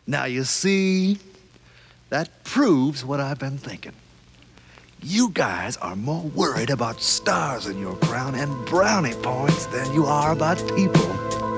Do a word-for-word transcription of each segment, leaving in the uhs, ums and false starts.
Now you see, that proves what I've been thinking. You guys are more worried about stars in your crown and brownie points than you are about people.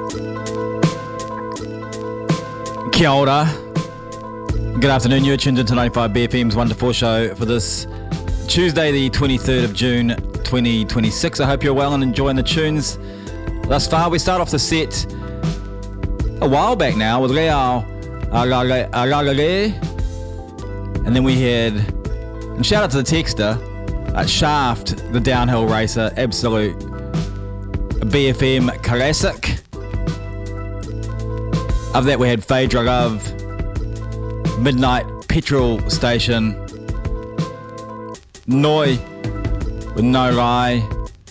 Kia ora. Good afternoon, you're tuned into ninety-five B F M's one to four show for this Tuesday the twenty-third of June twenty twenty-six. I hope you're well and enjoying the tunes thus far. We start off the set a while back now with Leao Aragale, and then we had, and shout out to the texter, uh, Shaft, the downhill racer, absolute B F M classic. Of that we had Phaedra Love, Midnight Petrol Station, Noi with No Lie,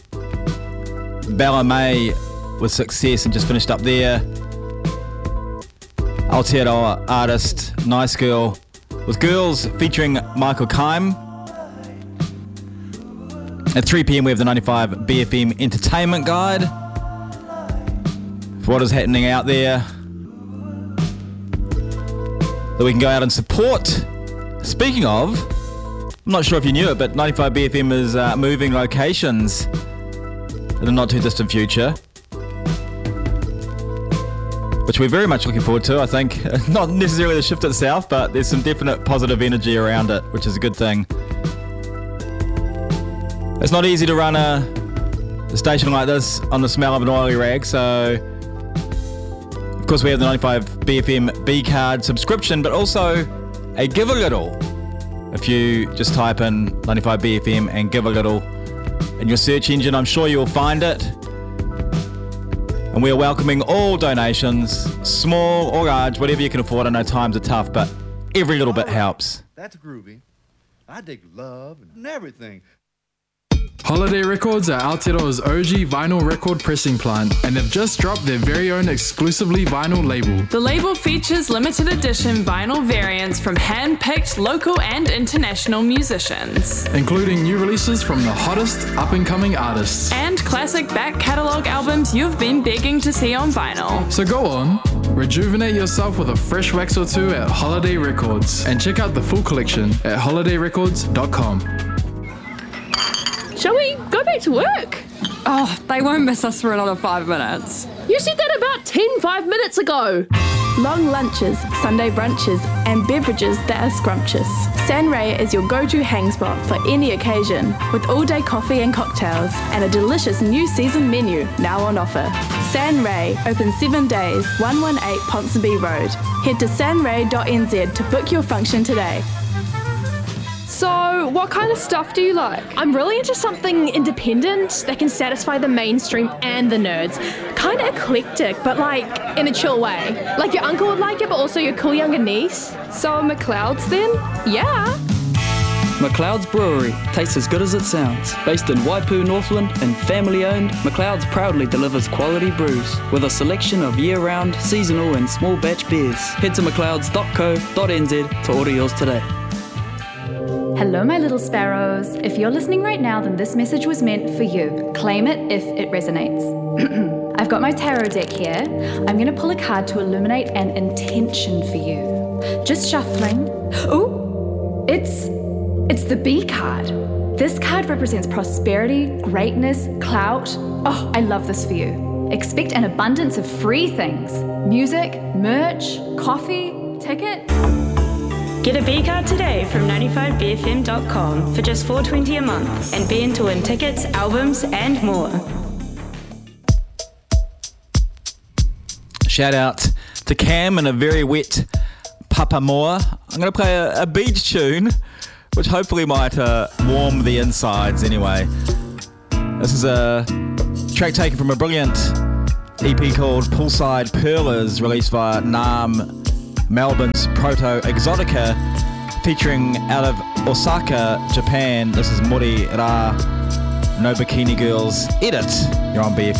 Bella May with Success and just finished up there. Aotearoa artist Nice Girl with Girls featuring Michael Kime. At three p.m. we have the ninety-five B F M Entertainment Guide for what is happening out there that we can go out and support. Speaking of, I'm not sure if you knew it, but ninety-five B F M is uh, moving locations in the not too distant future, which we're very much looking forward to, I think. Not necessarily the shift itself, but there's some definite positive energy around it, which is a good thing. It's not easy to run a, a station like this on the smell of an oily rag, so of course we have the ninety-five B F M B card subscription, but also a Give a Little. If you just type in ninety-five B F M and Give a Little in your search engine, I'm sure you'll find it. And we are welcoming all donations, small or large, whatever you can afford. I know times are tough, but every little bit helps. That's groovy. I dig love and everything. Holiday Records are Aotearoa's O G vinyl record pressing plant, and they've just dropped their very own exclusively vinyl label. The label features limited edition vinyl variants from hand-picked local and international musicians, including new releases from the hottest up-and-coming artists. And classic back catalogue albums you've been begging to see on vinyl. So go on, rejuvenate yourself with a fresh wax or two at Holiday Records, and check out the full collection at holiday records dot com. Shall we go back to work? Oh, they won't miss us for another five minutes. You said that about ten, five minutes ago. Long lunches, Sunday brunches, and beverages that are scrumptious. Sanray is your go-to hang spot for any occasion, with all-day coffee and cocktails, and a delicious new season menu now on offer. Sanray, open seven days, one one eight Ponsonby Road. Head to sanray dot n z to book your function today. So, what kind of stuff do you like? I'm really into something independent that can satisfy the mainstream and the nerds. Kind of eclectic, but like in a chill way. Like your uncle would like it, but also your cool younger niece. So, McLeod's then? Yeah. McLeod's Brewery tastes as good as it sounds. Based in Waipu, Northland, and family-owned, McLeod's proudly delivers quality brews with a selection of year-round, seasonal, and small batch beers. Head to mcleods dot co dot n z to order yours today. Hello, my little sparrows. If you're listening right now, then this message was meant for you. Claim it if it resonates. I've got my tarot deck here. I'm going to pull a card to illuminate an intention for you. Just shuffling. Ooh, it's it's the B card. This card represents prosperity, greatness, clout. Oh, I love this for you. Expect an abundance of free things. Music, merch, coffee, tickets. Get a B card today from ninety-five b f m dot com for just four dollars and twenty cents a month and be in to win tickets, albums, and more. Shout out to Cam and a very wet Papamoa. I'm going to play a, a beach tune, which hopefully might uh, warm the insides anyway. This is a track taken from a brilliant E P called Poolside Perlers, released via Nam Melbourne's Proto Exotica, featuring out of Osaka, Japan. This is Mori Ra No Bikini Girls Edit. You're on B F M.